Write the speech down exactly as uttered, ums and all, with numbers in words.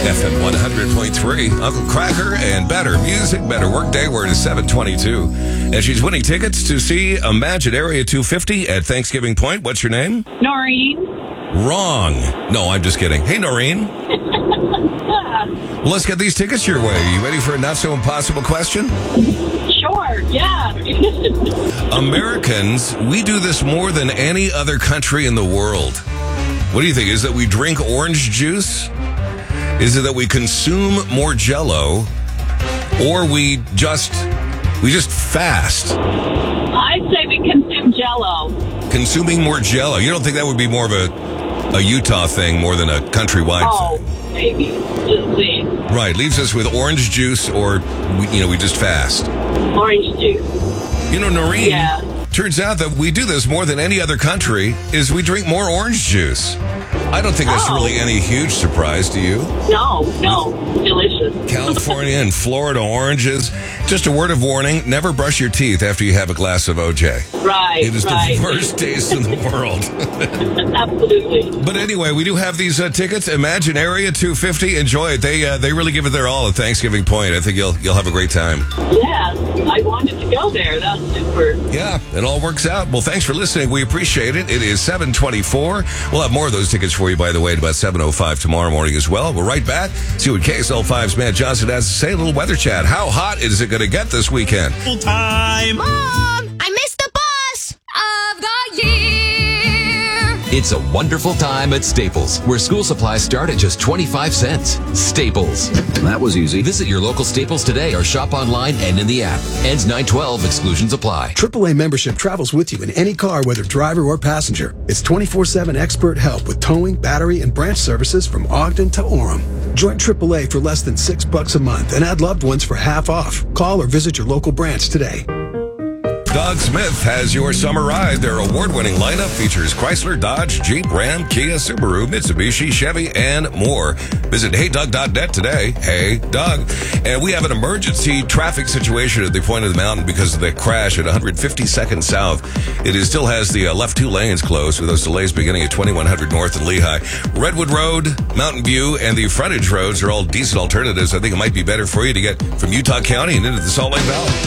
F M one hundred point three. Uncle Cracker and Better Music, Better Workday. We're at seven twenty-two. And she's winning tickets to see Imagine Area two fifty at Thanksgiving Point. What's your name? Noreen. Wrong. No, I'm just kidding. Hey, Noreen. Well, let's get these tickets your way. Are you ready for a not-so-impossible question? Sure, yeah. Americans, we do this more than any other country in the world. What do you think? Is it that we drink orange juice? Is it that we consume more Jell-O? Or we just, we just fast? I'd say we consume Jell-O. Consuming more Jell-O. You don't think that would be more of a, a Utah thing more than a countrywide oh, thing? Oh, maybe. Just see. Right. Leaves us with orange juice or, we, you know, we just fast. Orange juice. You know, Noreen, yeah. Turns out that we do this more than any other country, is we drink more orange juice. I don't think that's oh. really any huge surprise to you. No, no. Delicious. California and Florida oranges. Just a word of warning, never brush your teeth after you have a glass of O J. Right, It is right. the worst taste in the world. Absolutely. But anyway, we do have these uh, tickets. Imagine Area two fifty. Enjoy it. They uh, they really give it their all at Thanksgiving Point. I think you'll you'll have a great time. Yeah, I wanted to go there. That's super. Yeah, it all works out. Well, thanks for listening. We appreciate it. It is seven twenty-four. We'll have more of those tickets for you, by the way, at about seven oh five tomorrow morning as well. We're right back. See what K S L five's Matt Johnson has to say. A little weather chat. How hot is it going to get this weekend? Full time. Mom, I missed the bus of the year. It's a wonderful time at Staples, where school supplies start at just twenty-five cents. Staples. That was easy. Visit your local Staples today or shop online and in the app. Ends nine twelve. Exclusions apply. triple A membership travels with you in any car, whether driver or passenger. It's twenty-four seven expert help with towing, battery, and branch services from Ogden to Orem. Join triple A for less than six bucks a month and add loved ones for half off. Call or visit your local branch today. Doug Smith has your summer ride. Their award-winning lineup features Chrysler, Dodge, Jeep, Ram, Kia, Subaru, Mitsubishi, Chevy, and more. Visit hey doug dot net today. Hey, Doug. And we have an emergency traffic situation at the point of the mountain because of the crash at one fifty-second South. It is, still has the uh, left two lanes closed with those delays beginning at twenty-one hundred North and Lehigh. Redwood Road, Mountain View, and the frontage roads are all decent alternatives. I think it might be better for you to get from Utah County and into the Salt Lake Valley.